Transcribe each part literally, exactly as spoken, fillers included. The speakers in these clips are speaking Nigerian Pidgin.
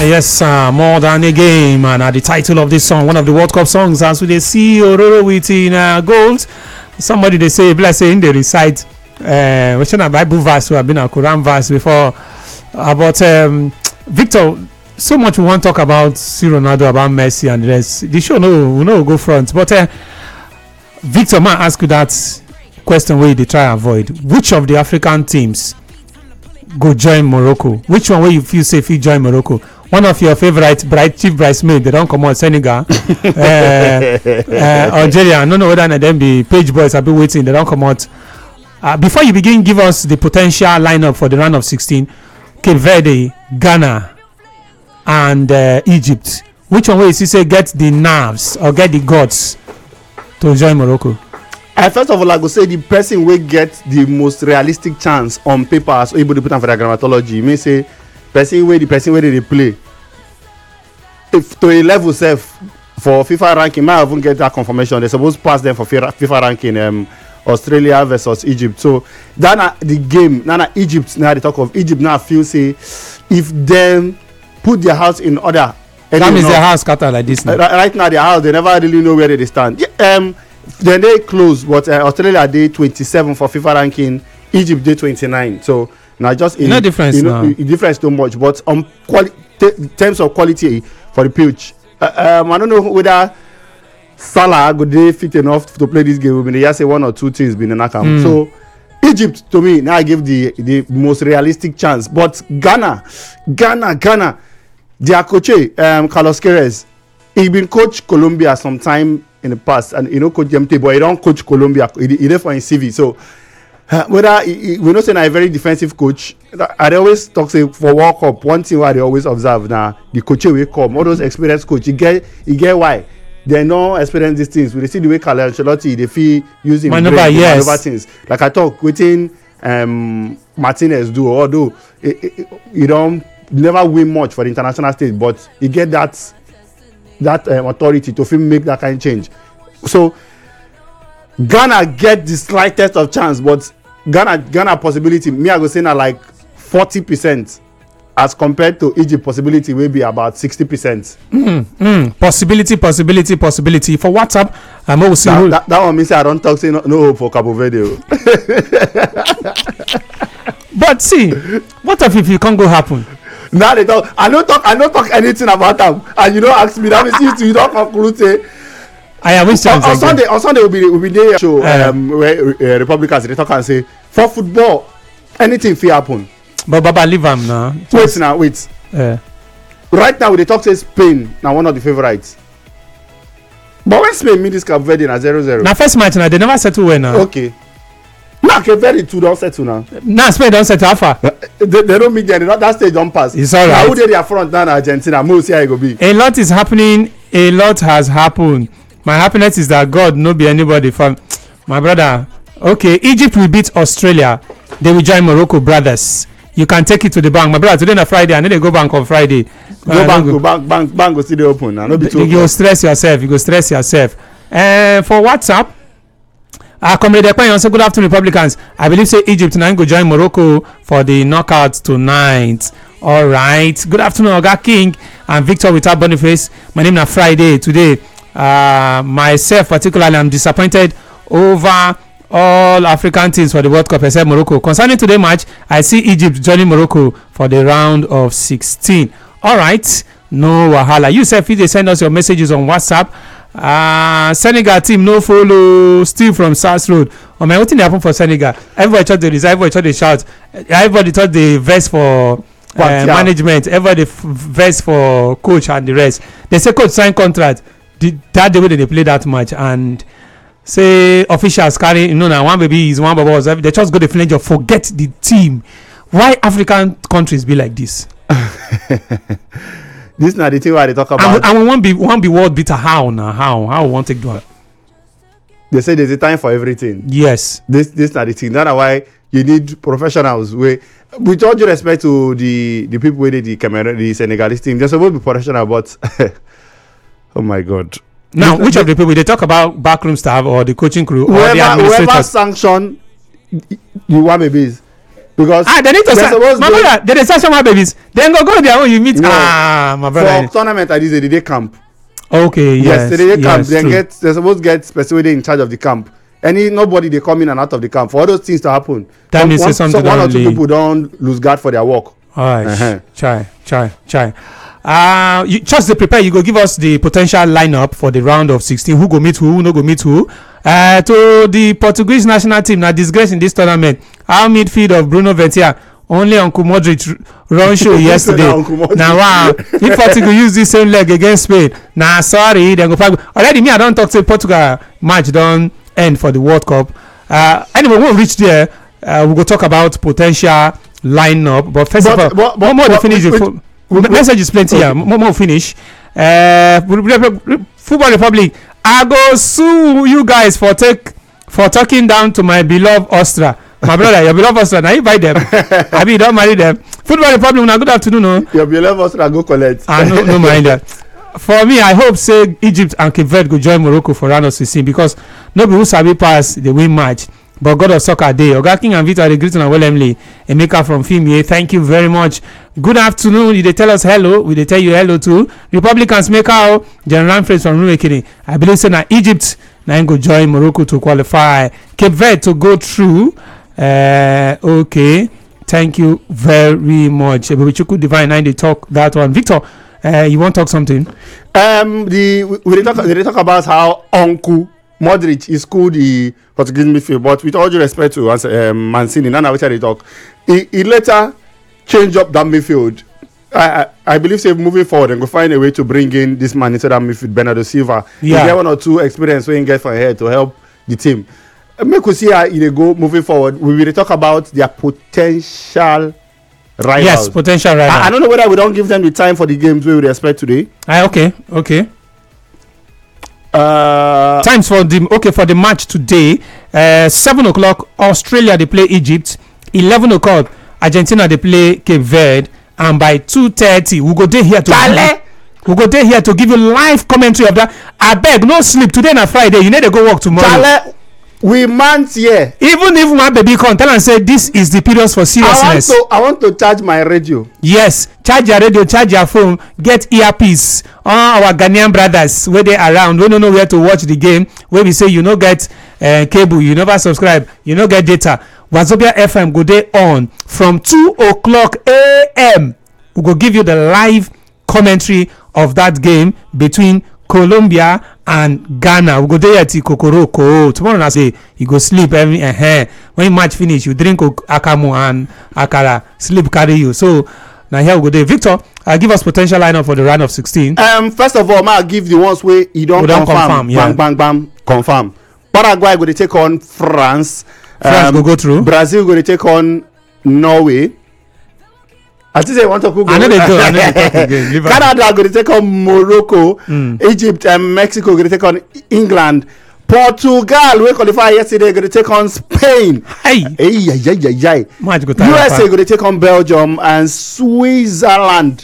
Yes, uh, more than a game, and uh, the title of this song, one of the World Cup songs, as we they see Ororo with in uh, gold. Somebody they say, blessing they recite. Uh, we should have Bible verse, we have been a Quran verse before. About um, Victor, so much we want to talk about C. Ronaldo, about Messi, and the rest. The show no, we know go front, but uh, Victor, man, ask you that question where they try avoid. Which of the African teams go join Morocco? Which one where you feel safe you join Morocco? One of your favorite bright chief bridesmaid, they don't come out Senegal, uh, uh, Algeria. I don't know whether them be page boys. I've been waiting. They don't come out. Uh, before you begin, give us the potential lineup for the round of sixteen. Cape Verde, Ghana, and uh, Egypt. Which one will you say get the nerves or get the guts to join Morocco? Uh, first of all, I go say the person will get the most realistic chance on paper, so able to put on for the grammatology. You may say person where the person where they play. If to a level self for FIFA ranking, might even get that confirmation. They're supposed to pass them for FIFA ranking. Um, Australia versus Egypt. So that na the game. Now na Egypt. Now they talk of Egypt. Now feel say if them put their house in order. That means their house scattered like this. Now. Right now their house they never really know where they stand. Yeah, um, then they close, but uh, Australia day twenty-seven for FIFA ranking. Egypt day twenty-nine. So now just in no difference. You know, no. difference too much, but on quali- t- terms of quality for the pitch, uh, um, I don't know whether Salah go dey fit enough to play this game. We just say one or two things been in that camp. Mm. So Egypt to me now I give the the most realistic chance. But Ghana, Ghana, Ghana, their coach um, Carlos Queiroz, he been coach Colombia sometime in the past, and you know coach them but he don't coach Colombia. He, he there for his C V. So uh, whether he, he, we know say na a very defensive coach. I always talk say for World Cup one thing why they always observe now the coach will come all those experienced coach. You get you get why. They no experience these things. We see the way Carlo Ancelotti they feel using maneuver, yes. maneuver things. Like I talk, waiting um, Martinez do, although it, it, it, you don't never win much for the international stage, but you get that that um, authority to film make that kind of change. So Ghana get the slightest of chance, but Ghana Ghana possibility. Me I go say na like forty percent. As compared to Egypt possibility will be about sixty percent. Mm, mm. Possibility, possibility, possibility. For WhatsApp, I'm um, see that, that, that one means I don't talk say no, no hope for Cabo Verde. But see, what if you can't go happen? Now they talk. I don't talk. I don't talk anything about them, and you don't ask me. That means you, you don't conclude say. I am which on, on Sunday. On Sunday will be will be there show um, uh, where uh, Republicans they talk and say for football anything fit happen. But Baba leave am now. Wait now, wait. Uh, right now, they talk say Spain now one of the favorites. But when Spain meet this Cape Verde na zero zero. Now first match now they never settle well now. Okay. Now Cape Verde too don't settle now. Now Spain don't settle how far? They, they don't meet there. That stage don't pass. It's all right. Now who they their front now in Argentina? Most see how it go be. A lot is happening. A lot has happened. My happiness is that God no be anybody from my brother. Okay, Egypt will beat Australia. They will join Morocco brothers. You can take it to the bank, my brother. Today na Friday, I need to go bank on Friday. Go uh, bank, go bank, bank, bank. Go see the open. No be too. You go stress yourself. You go stress yourself. Uh, for WhatsApp, uh, Comrade Ekpan say good afternoon, Republicans. I believe say Egypt now go join Morocco for the knockout tonight. All right. Good afternoon, Oga King and Victor without Boniface. My name is Friday today. Uh, myself particularly, I'm disappointed over all African teams for the World Cup except Morocco. Concerning today's match, I see Egypt joining Morocco for the round of sixteen. All right, no wahala. You said if they send us your messages on WhatsApp. Uh, Senegal team no follow. Still from South Road. Oh man, what thing happen for Senegal? Everybody thought they result. Everybody thought they shout. Everybody thought they verse for uh, management. Everybody f- verse for coach and the rest. They say coach sign contract. The, that the way they play that match and. Say officials carry you know now one baby is one baba was they just go the flange of forget the team. Why African countries be like this? This not the thing why they talk about. And, and we won't be won't be world beater how now how how we want to do it. They say there's a time for everything. Yes. This this not the thing. That's why you need professionals. Where with all due respect to the the people who did the Cameroon the Senegalese team, they're supposed to be professional, but oh my God. Now, which of the people they talk about backroom staff or the coaching crew or whoever, the administrators? Whoever sanction the one babies, because ah they need to start my brother they dey start summer babies then go go their own you meet no, ah my brother for tournament like this they dey camp. Okay, yes, yes, they dey yes, camp then true. get they suppose get person wey dey in charge of the camp. Any nobody dey come in and out of the camp for all those things to happen. That means one, something so one or two only. people don lose guard for their work. Alright, uh-huh. chai chai chai uh you just dey prepare you go give us the potential lineup for the round of sixteen who go meet who who no go meet who uh to the Portuguese national team na disgrace in this tournament how midfield of Bruno Ventia only Uncle Modric run show yesterday na wow if Portugal use this same leg against Spain na sorry dem go pack already me I don talk say Portugal match don end for the World Cup uh anyway when we reach there uh, we go talk about potential lineup but first but, of all but, more to finish the We, message is plenty here. Okay. More, more finish. Uh, Football Republic. I go sue you guys for take for talking down to my beloved Austria. My brother, your beloved Austria. Now you buy them. I mean, don't marry them. Football Republic. Now good afternoon. No. Your beloved Austria go collect. I no no mind that. For me, I hope say Egypt and Cape Verde go join Morocco for round of sixteen because nobody who sabi pass the win match. But God of Soccer Day, Oga King and Victor, the greeting and well Emily, Emeka from Fimie. Thank you very much. Good afternoon. You they tell us hello. We they tell you hello too. Republicans make out General Phrase from Rumekini. I believe so now Egypt now go join Morocco to qualify. Cape Verde to go through. Uh, okay. Thank you very much. Ebebichuku Divine nine they talk that one. Victor, uh, you want to talk something? Um, the we, we they talk they talk about how Uncle Modric is cool the Portuguese midfield, but with all due respect to um, Mancini, none of which they talk, he, he later changed up that midfield. I, I, I believe, say moving forward, and go find a way to bring in this man into that midfield, Bernardo Silva. Yeah, he get one or two experience we can get for ahead to help the team. Make we see how they go moving forward. We will talk about their potential rivals. Yes, potential rivals. I, I don't know whether we don't give them the time for the games we would expect today. Ah, okay, okay. Uh, times for the okay for the match today. Uh, seven o'clock Australia they play Egypt. Eleven o'clock Argentina they play Cape Verde, and by two thirty we go there here to give, we go there here to give you live commentary of that. I beg no sleep today na Friday. You need to go work tomorrow. Chale, we months here. Even if my baby come tell and say this is the period for seriousness. I want to I want to charge my radio. Yes, charge your radio, charge your phone, get earpiece. All our Ghanaian brothers where they around, we don't know where to watch the game. Where we say you no get uh, cable, you never subscribe, you no get data. Wazobia F M go day on from two o'clock a m We go give you the live commentary of that game between Colombia and Ghana. We go there at Kokoroko. Tomorrow I say you go sleep every uh, when match finish, you drink akamu and akara, sleep carry you. So now here we go there. Victor, uh, give us potential lineup for the round of sixteen. Um, first of all, I'll give the ones where you don't, don't confirm. confirm yeah. Bang, bang, bang, confirm. Paraguay go to take on France. France um, go go through. Brazil go to take on Norway. I think they want to go. I know they do. I know they talk again. Canada go to take on Morocco. Mm. Egypt and Mexico go to take on England. Portugal, we qualified yesterday, going to take on Spain. Hey, hey, yeah, yeah, yeah, yeah. U S A going to take on Belgium and Switzerland.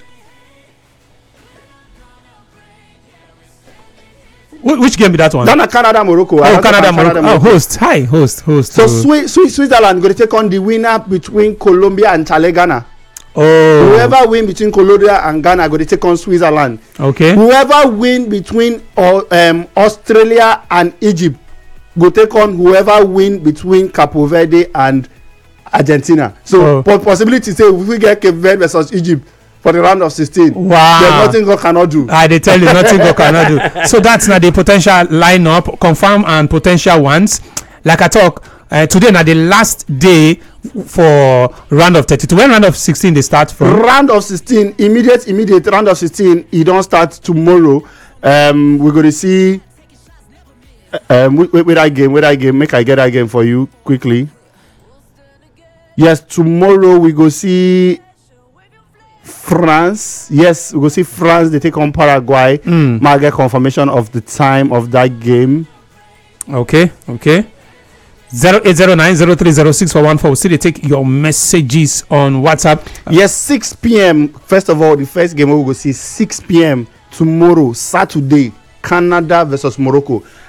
Which game be that one? That's Canada, Morocco. Oh, Canada, Morocco. Oh, host. Hi, host, host. So, Swi- Swi- Switzerland going to take on the winner between Colombia and Chile, Ghana. Oh. Whoever win between Colombia and Ghana going to take on Switzerland. Okay. Whoever win between uh, um, Australia and Egypt go take on whoever win between Cape Verde and Argentina. So, oh. possibility say if we get Cape Verde versus Egypt for the round of sixteen, wow, there's nothing God cannot do. I they tell you nothing God cannot do. So that's not the potential lineup, confirm and potential ones. Like I talk uh, today, now the last day for round of thirty-two. When round of sixteen they start from? Round of sixteen, immediate, immediate round of sixteen. It don't start tomorrow. Um, we're going to see. Um, with, with that game, with that game, make I get that game for you quickly. Yes, tomorrow we go see France. Yes, we go see France. They take on Paraguay. Mm. Might get confirmation of the time of that game. Okay, okay. zero eight zero nine zero three zero six four one four. See, they take your messages on WhatsApp. Yes, six p.m. First of all, the first game we will see six p.m. tomorrow, Saturday, Canada versus Morocco.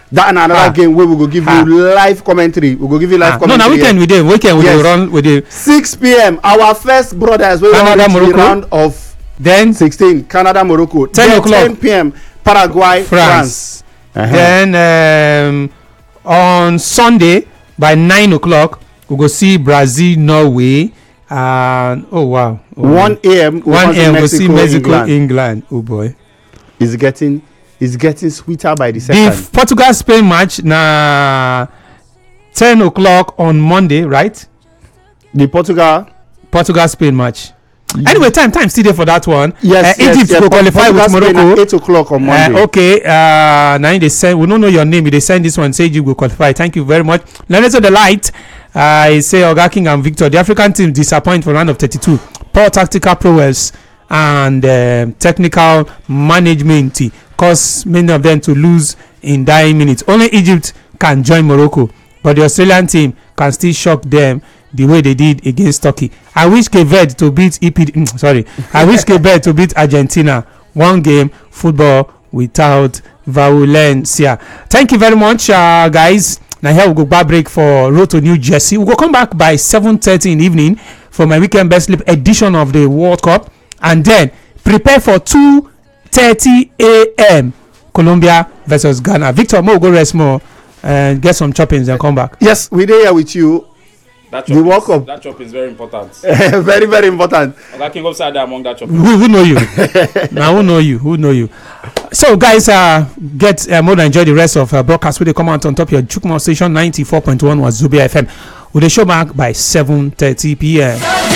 that and another Ah. game wey we go give Ah. you live commentary we go give you live Ah, no commentary na weekend we dey weekend we dey Yes. run we dey six p.m. our first brothers wey Canada, run reach the Morocco. round of then sixteen Canada Morocco ten Then o'clock. ten p.m. Paraguay France, France. Uh-huh. Then um, on Sunday by nine o'clock we go see Brazil Norway and oh wow oh, one a.m. we one come see a.m. we see Mexico England. England oh boy. It's getting it's getting sweeter by the The second. f- Portugal Spain match na ten o'clock on Monday right. The Portugal. Portugal Spain match. Anyway, time time still there for that one. Yes, uh, yes, Egypt yes. go qualify Portugal, with Spain Morocco. at eight o'clock on Monday. Uh, okay, uh, now they send. We don't know your name. They send this one. Say Egypt will qualify. Thank you very much. Let's the light. I uh, say Oga King and Victor. The African team disappoint for round of thirty-two. Poor tactical prowess and uh, technical management cause many of them to lose in dying minutes. Only Egypt can join Morocco, but the Australian team can still shock them the way they did against Turkey. I wish Cape Verde to beat E P D. Sorry, I wish Cape Verde to beat Argentina. One game football without violencia. Thank you very much, uh, guys. Now here we go back break for Road to New Jersey. We will come back by seven thirty in the evening for my weekend best sleep edition of the World Cup, and then prepare for two thirty a.m. Colombia versus Ghana. Victor, Mo go rest more and get some choppings and come back. Yes, we dey here with you. That The chop, World is, Cup. that chop is very important. Very very important. Oga King upside down among that chop. Who, who know you? Now who know you? Who know you? So guys, uh, get uh, more than enjoy the rest of uh, broadcast. Where they come out on top of your Chukma station ninety-four point one was Zubia F M. With the show back by seven thirty p.m.